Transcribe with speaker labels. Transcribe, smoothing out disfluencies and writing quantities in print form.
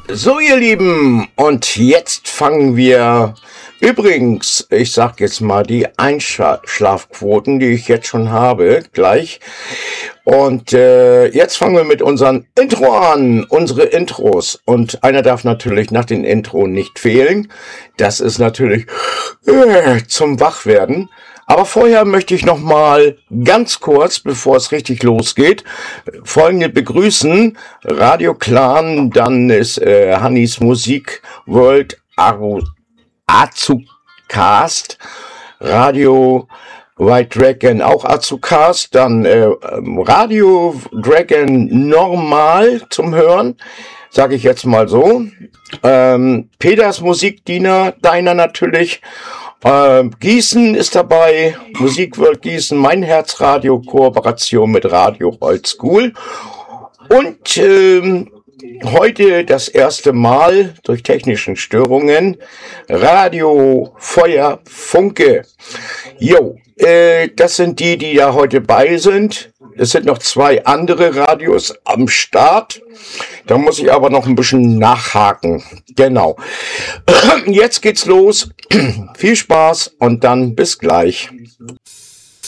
Speaker 1: So, ihr Lieben, und jetzt fangen wir übrigens, ich sag jetzt mal die Einschlafquoten, die ich jetzt schon habe, gleich. Und jetzt fangen wir mit unserem Intro an, unsere Intros. Und einer darf natürlich nach dem Intro nicht fehlen. Das ist natürlich zum Wachwerden. Aber vorher möchte ich noch mal ganz kurz, bevor es richtig losgeht, Folgende begrüßen. Radio Clan, dann ist Hannis Musik World Azucast, Radio White Dragon auch Azucast, dann Radio Dragon normal zum Hören, sage ich jetzt mal so. Peters Musikdiener, deiner natürlich. Gießen ist dabei, Musikworld Gießen, mein Herzradio, Kooperation mit Radio Oldschool. Und heute das erste Mal durch technischen Störungen Radio Feuer Funke. Jo, das sind die da heute bei sind. Es sind noch 2 andere Radios am Start. Da muss ich aber noch ein bisschen nachhaken. Genau. Jetzt geht's los. Viel Spaß und dann bis gleich.